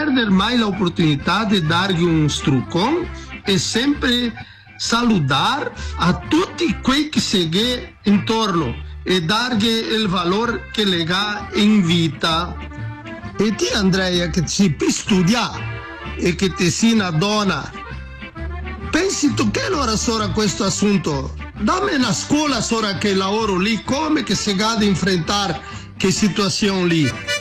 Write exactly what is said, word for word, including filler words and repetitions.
perdere mai l'opportunità di dargli un struccone e sempre salutare a tutti quei che segue intorno e dargli il valore che le ha in vita. E ti, Andrea, che ci puoi studiare e che ti sia una donna, pensi tu che allora sora questo assunto? Dammi una scuola sora che lavoro lì, come che si ha da affrontare che situazione lì?